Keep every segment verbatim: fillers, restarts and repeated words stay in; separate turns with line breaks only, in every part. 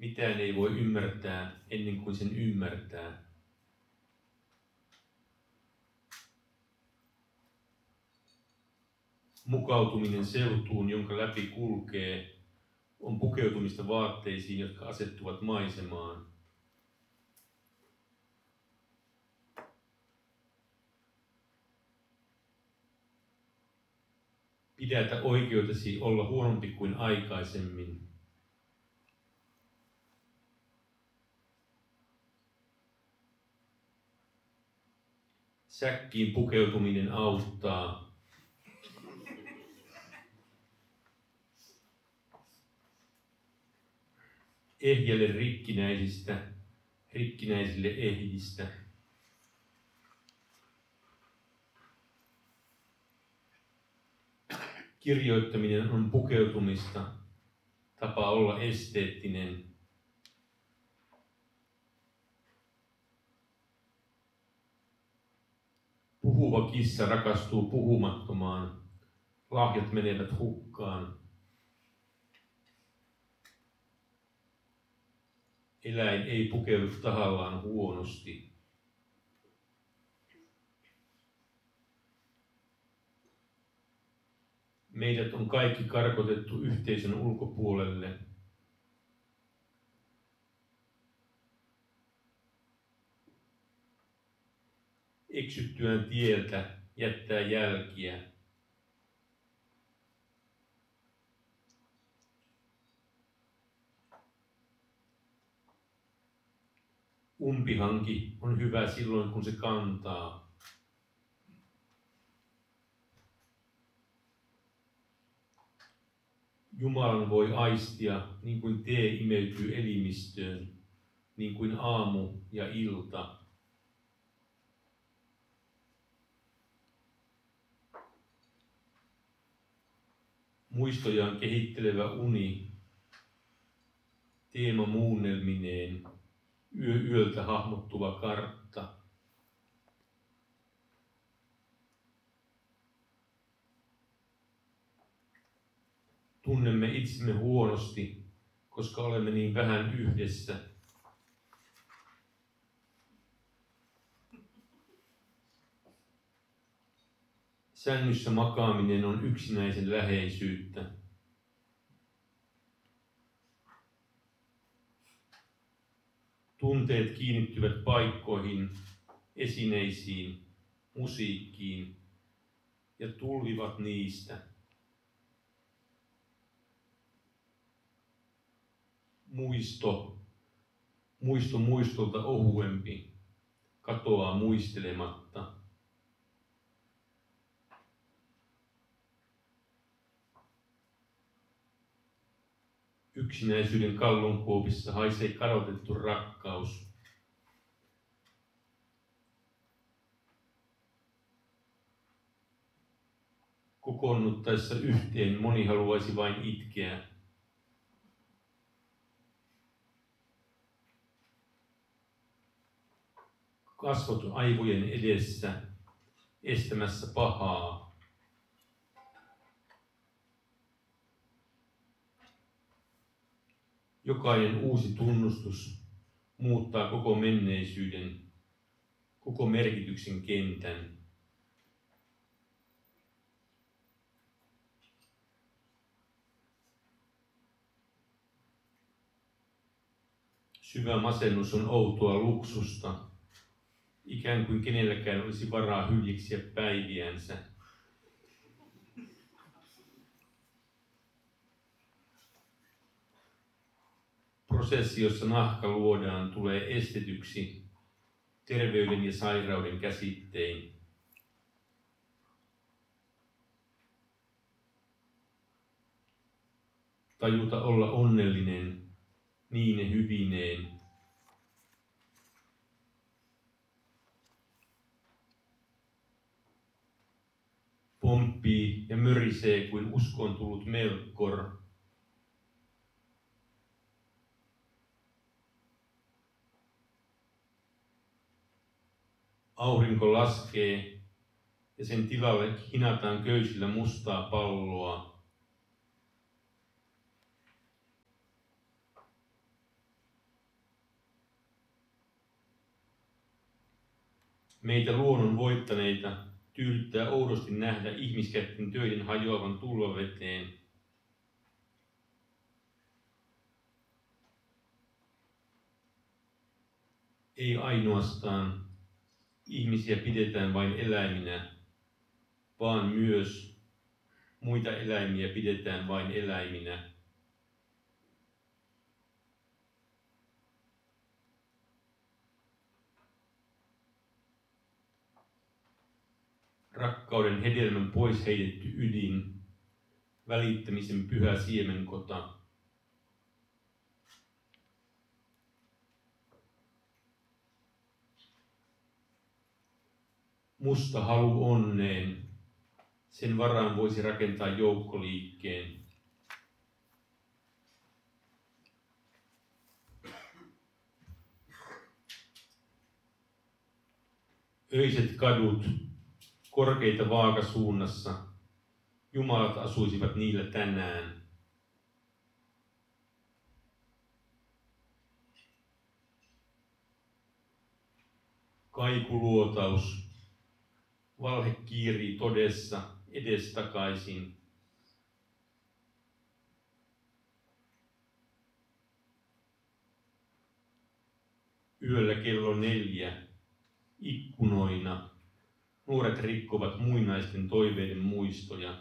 Mitään ei voi ymmärtää ennen kuin sen ymmärtää. Mukautuminen seutuun, jonka läpi kulkee, on pukeutumista vaatteisiin, jotka asettuvat maisemaan. Pidätä oikeutesi olla huonompi kuin aikaisemmin. Säkkiin pukeutuminen auttaa. Ehjälle rikkinäisistä, rikkinäisille ehjistä. Kirjoittaminen on pukeutumista, tapa olla esteettinen. Puhuva kissa rakastuu puhumattomaan, lahjat menevät hukkaan. Eläin ei pukeudu tahallaan huonosti. Meidät on kaikki karkotettu yhteisön ulkopuolelle. Eksyttyään tieltä jättää jälkiä. Umpihanki on hyvä silloin, kun se kantaa. Jumalan voi aistia, niin kuin tee imeytyy elimistöön, niin kuin aamu ja ilta. Muistojaan kehittelevä uni, teema muunnelmineen, yö yöltä hahmottuva kartta. Tunnemme itsemme huonosti, koska olemme niin vähän yhdessä. Sängyssä makaaminen on yksinäisen läheisyyttä. Tunteet kiinnittyvät paikkoihin, esineisiin, musiikkiin ja tulvivat niistä. Muisto, muisto muistolta ohuempi, katoaa muistelematta. Yksinäisyyden kallonkuopissa haisee kadotettu rakkaus. Kokoonnuttaessa yhteen moni haluaisi vain itkeä. Kasvot aivojen edessä, estämässä pahaa. Jokainen uusi tunnustus muuttaa koko menneisyyden, koko merkityksen kentän. Syvä masennus on outoa luksusta, ikään kuin kenelläkään olisi varaa hyljeksiä päiviänsä. Prosessi, jossa nahka luodaan, tulee estetyksi terveyden ja sairauden käsittein. Tajuta olla onnellinen niine hyvineen. Pomppii ja mörisee kuin uskoon tullut Melkkor. Aurinko laskee ja sen tilalle hinataan köysillä mustaa palloa. Meitä luonnon voittaneita tyydyttää oudosti nähdä ihmiskätten töiden hajoavan tulvaveteen. Ei ainoastaan ihmisiä pidetään vain eläiminä, vaan myös muita eläimiä pidetään vain eläiminä. Rakkauden hedelmän pois heitetty ydin, välittämisen pyhä siemenkota. Musta halu onneen, sen varaan voisi rakentaa joukkoliikkeen. Öiset kadut, korkeita vaakasuunnassa, jumalat asuisivat niillä tänään. Kaikuluotaus, valhe kiirii todessa edestakaisin. Yöllä kello neljä, ikkunoina, nuoret rikkovat muinaisten toiveiden muistoja.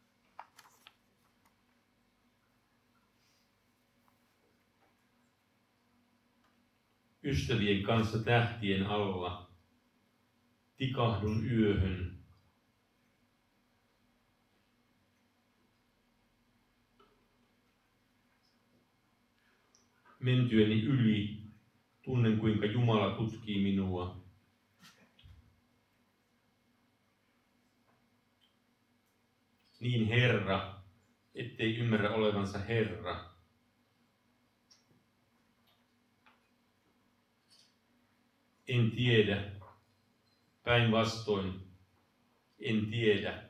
Ystävien kanssa tähtien alla, tikahdun yöhön. Mentyäni yli, tunnen kuinka Jumala tutkii minua. Niin Herra, ettei ymmärrä olevansa Herra. En tiedä, päinvastoin, en tiedä.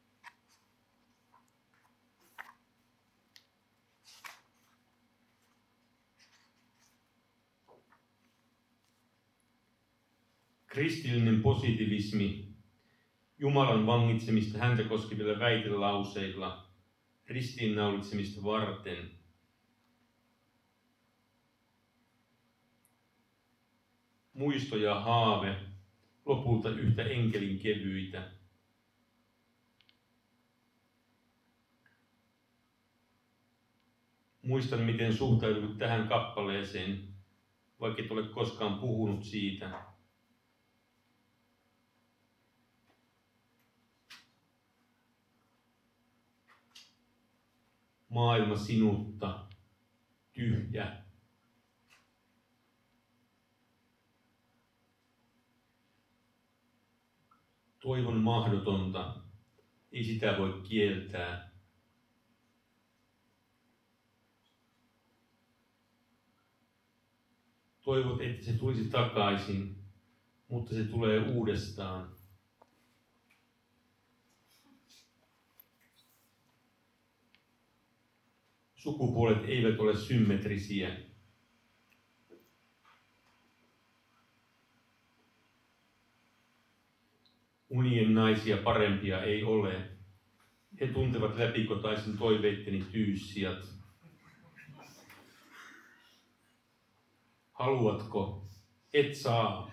Kristillinen positivismi, Jumalan vangitsemista häntä koskevilla väitelauseilla, ristiinnaulitsemista varten. Muisto ja haave, lopulta yhtä enkelin kevyitä. Muistan, miten suhtaudut tähän kappaleeseen, vaikka et ole koskaan puhunut siitä. Maailma sinutta, tyhjä. Toivon mahdotonta, ei sitä voi kieltää. Toivot, että se tulisi takaisin, mutta se tulee uudestaan. Sukupuolet eivät ole symmetrisiä. Unien naisia parempia ei ole. He tuntevat läpikotaisin toiveitteni tyyssijat. Haluatko? Et saa.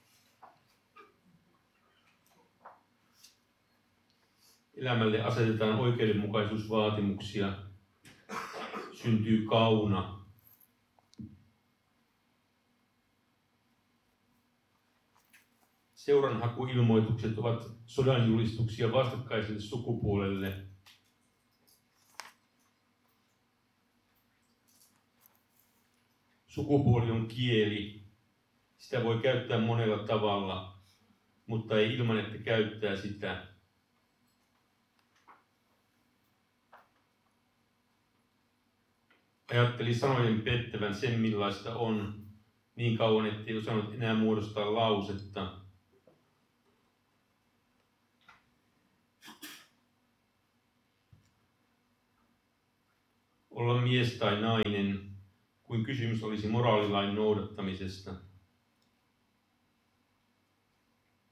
Elämälle asetetaan oikeudenmukaisuusvaatimuksia. Syntyy kauna. Seuranhakuilmoitukset ovat sodanjulistuksia vastakkaiselle sukupuolelle. Sukupuoli on kieli. Sitä voi käyttää monella tavalla, mutta ei ilman, että käyttää sitä. Ajatteli sanojen pettävän sen, millaista on, niin kauan, ettei osannut enää muodostaa lausetta. Olla mies tai nainen, kuin kysymys olisi moraalilain noudattamisesta.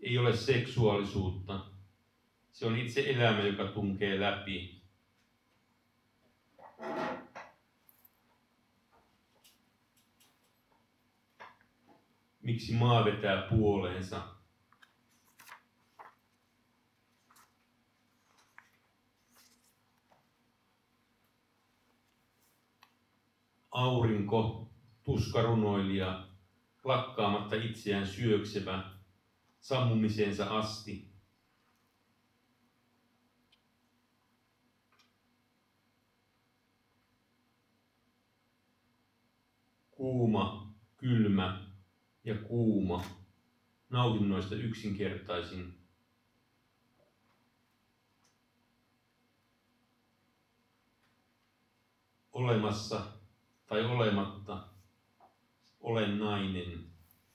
ei ole seksuaalisuutta. Se on itse elämä, joka tunkee läpi. Miksi maa vetää puoleensa? Aurinko, tuskarunoilija, lakkaamatta itseään syöksevä, sammumiseensa asti. Kuuma, kylmä ja kuuma, nautinnoista yksinkertaisin. Olemassa tai olematta, olennainen.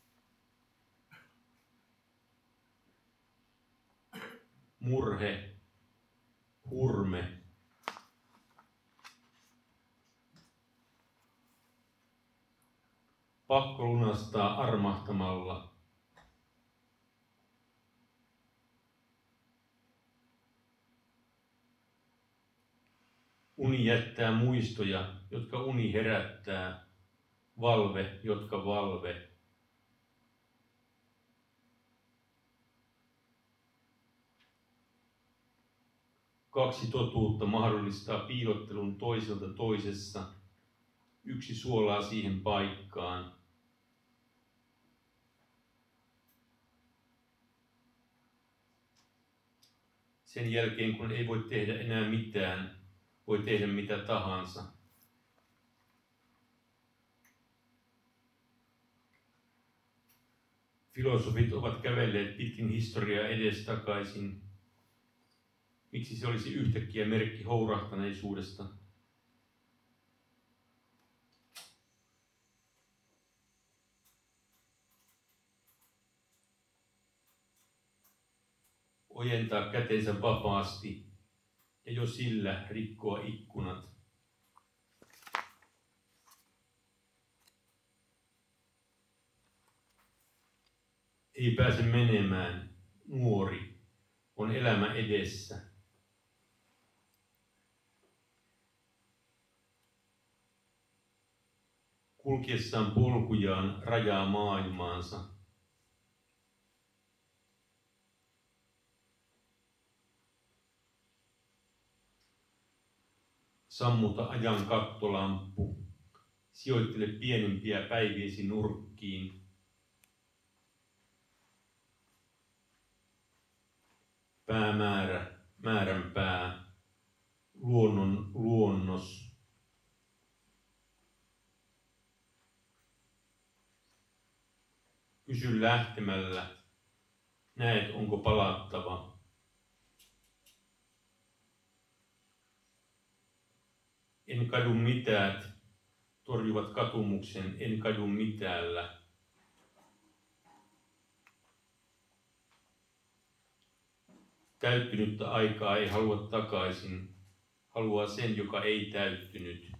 Murhe, hurme. Pakko lunastaa armahtamalla. Uni jättää muistoja, jotka uni herättää. Valve, jotka valve. Kaksi totuutta mahdollistaa piilottelun toiselta toisessa. Yksi suolaa siihen paikkaan. Sen jälkeen, kun ei voi tehdä enää mitään, voi tehdä mitä tahansa. Filosofit ovat kävelleet pitkin historiaa edestakaisin. Miksi se olisi yhtäkkiä merkki hourahtaneisuudesta? Ojentaa kätensä vapaasti ja jo sillä rikkoa ikkunat. Ei pääse menemään, nuori, on elämä edessä. Kulkiessaan polkujaan rajaa maailmaansa. Sammuta ajan kattolamppu, sijoittele pienempiä päiviesi nurkkiin. Päämäärä, määränpää, luonnon luonnos. Kysy lähtemällä, näet onko palattava. En kadu mitään, torjuvat katumuksen, en kadu mitäällä. Täyttynyttä aikaa ei halua takaisin, haluaa sen, joka ei täyttynyt.